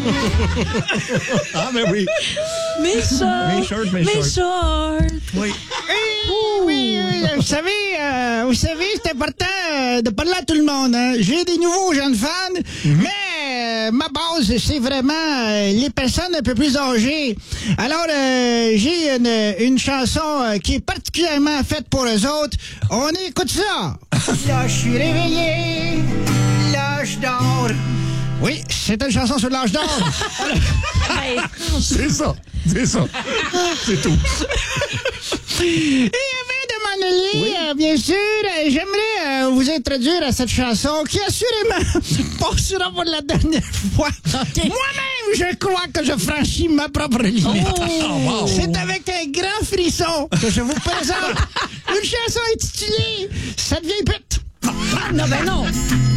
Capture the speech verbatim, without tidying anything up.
Ah, mais oui. Mes shorts. Mes shorts, mes Mes shorts. shorts. Oui. Oui, oui, oui, vous savez, euh, vous savez, c'est important euh, de parler à tout le monde. Hein. J'ai des nouveaux jeunes fans, mm-hmm. mais euh, ma base, c'est vraiment euh, les personnes un peu plus âgées. Alors, euh, j'ai une, une chanson euh, qui est particulièrement faite pour eux autres. On écoute ça. Là, je suis réveillé, l'âge d'or. Oui, c'est une chanson sur l'âge d'or. C'est ça, c'est ça. C'est tout. Et avant de m'en aller, oui. euh, bien sûr, euh, j'aimerais euh, vous introduire à cette chanson qui assurément passera pour la dernière fois. Okay. Moi-même, je crois que je franchis ma propre limite. Oh. C'est avec un grand frisson que je vous présente une chanson intitulée « Cette vieille pute ». Non, ben non.